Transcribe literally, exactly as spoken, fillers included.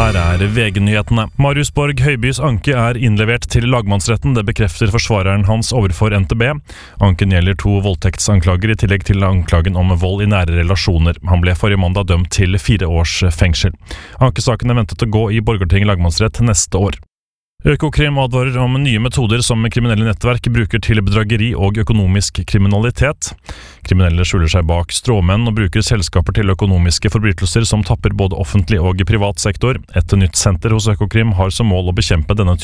Her er V G-nyhetene. Marius Borg Høibys anke er innlevert til lagmannsretten, det bekrefter forsvareren hans overfor N T B. Anken gjelder to voldtektsanklager i tillegg til anklagen om vold i nære relasjoner. Han ble forrige mandag dømt til fire års fengsel. Ankesaken er ventet å gå i Borgarting lagmannsrett neste år. Økokrim advarer om nye metoder som kriminelle nettverk bruker til bedrageri og økonomisk kriminalitet. Kriminelle skjuler seg bak stråmenn og bruker selskaper til økonomiske forbrytelser som tapper både offentlig og privat sektor. Et nytt senter hos Økokrim har som mål å bekjempe denne